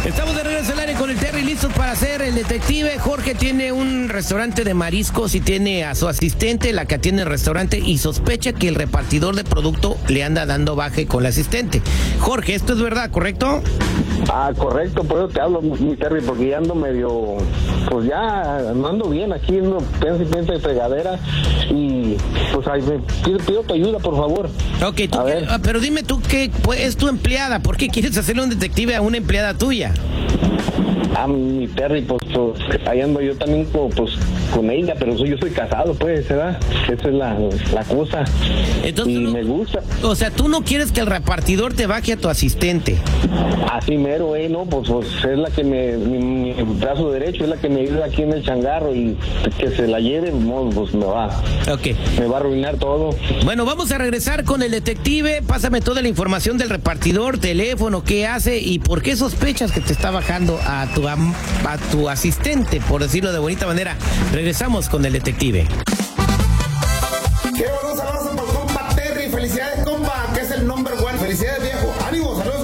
Estamos de regreso al aire con el Terry, listos para hacer el detective. Jorge tiene un restaurante de mariscos y tiene a su asistente, la que atiende el restaurante, y sospecha que el repartidor de producto le anda dando baje con la asistente. Jorge, esto es verdad, ¿correcto? Correcto, por eso te hablo, mi Terry, porque ya ando medio, pues ya no ando bien aquí, no piensa de fregadera, y pues ahí pido tu ayuda, por favor. Ok, pero dime tú que es tu empleada, ¿por qué quieres hacerle un detective a una empleada tuya? Mi Terry, pues ahí ando yo también con ella, pero yo soy casado, pues, ¿verdad? Esa es la cosa. Entonces, y me gusta. O sea, tú no quieres que el repartidor te baje a tu asistente. Así mero, no, pues es la que mi brazo derecho, es la que me ayuda aquí en el changarro, y que se la lleve, pues me va a arruinar todo. Bueno, vamos a regresar con el detective. Pásame toda la información del repartidor, teléfono, qué hace y por qué sospechas que te está bajando a tu asistente, por decirlo de bonita manera. Regresamos con el detective.